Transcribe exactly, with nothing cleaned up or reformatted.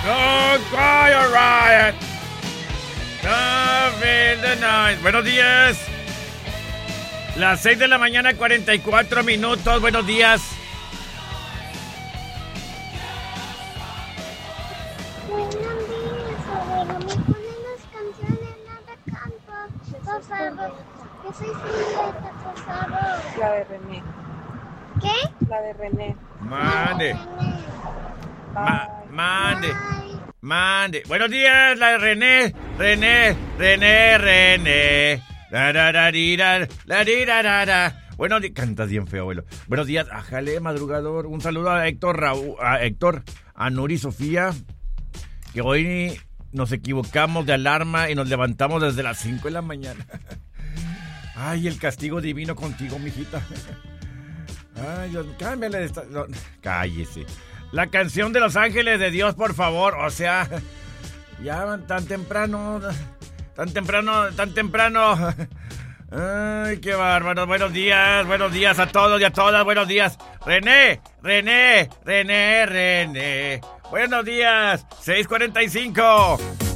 Don't cry, alright. Don't feel the night. Buenos días. Las seis de la mañana, cuarenta y cuatro minutos. Buenos días. Buenos días, abuelo. Me ponen las canciones, nada canto. Por favor. Que soy Julieta, por favor. La de René. ¿Qué? La de René. Mande. Ma- mande. Ay, Mande. Buenos días, la de René. René, René, René. La, la, la, di, la, la, di, la, la, la. Buenos días. Cantas bien feo, abuelo. Buenos días, ajale, madrugador. Un saludo a Héctor, Raúl, a Héctor, a Nuri y Sofía. Que hoy nos equivocamos de alarma y nos levantamos desde las cinco de la mañana. Ay, el castigo divino contigo, mijita. Ay, Dios, cámbiale esta. No, cállese. La canción de Los Ángeles de Dios, por favor. O sea, ya van tan temprano. Tan temprano, tan temprano. Ay, qué bárbaro. Buenos días, buenos días a todos y a todas. Buenos días. René, René, René, René. Buenos días. seis cuarenta y cinco.